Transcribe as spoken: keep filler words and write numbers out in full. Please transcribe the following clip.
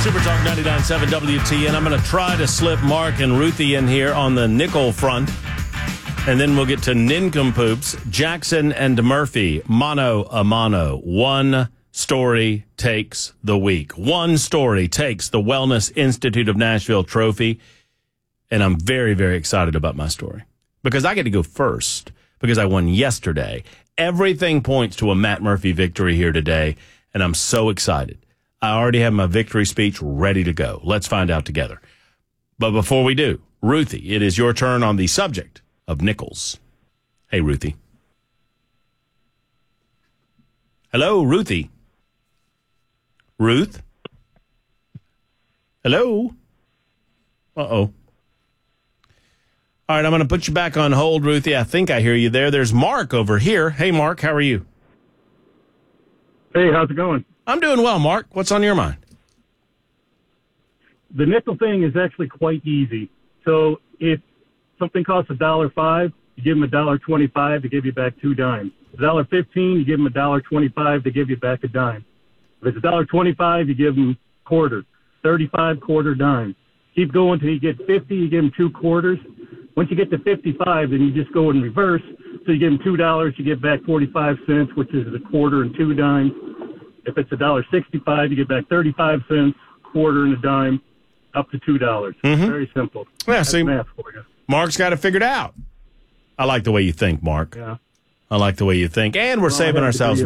Super Talk ninety-nine point seven W T N. I'm going to try to slip Mark and Ruthie in here on the nickel front. And then we'll get to nincompoops. Jackson and Murphy, mano a mano. One story takes the week. One story takes the Wellness Institute of Nashville trophy. And I'm very, very excited about my story because I get to go first because I won yesterday. Everything points to a Matt Murphy victory here today, and I'm so excited. I already have my victory speech ready to go. Let's find out together. But before we do, Ruthie, it is your turn on the subject of nickels. Hey, Ruthie. Hello, Ruthie. Ruth? Hello? Uh-oh. All right, I'm going to put you back on hold, Ruthie. I think I hear you there. There's Mark over here. Hey, Mark, how are you? Hey, how's it going? I'm doing well, Mark. What's on your mind? The nickel thing is actually quite easy. So if something costs a dollar five, you give them a dollar twenty-five to give you back two dimes. A dollar fifteen, you give them a dollar twenty-five to give you back a dime. If it's a dollar twenty-five, you give them quarter. Thirty-five quarter dime. Keep going till you get fifty. You give them two quarters. Once you get to fifty-five, then you just go in reverse. So you give them two dollars, you get back forty-five cents, which is a quarter and two dimes. If it's a dollar sixty-five, you get back thirty-five cents, quarter and a dime, up to two dollars. Mm-hmm. Very simple. Yeah, That's see, math for you. Mark's got it figured out. I like the way you think, Mark. Yeah. I like the way you think. And we're Well, I saving have to ourselves be